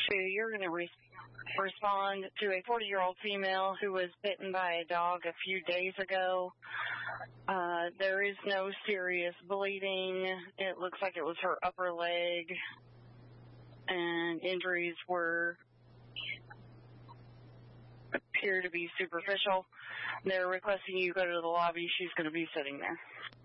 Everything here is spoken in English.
You're going to respond to a 40-year-old female who was bitten by a dog a few days ago. There is no serious bleeding. It looks like it was her upper leg, and injuries appear to be superficial. They're requesting you go to the lobby. She's going to be sitting there.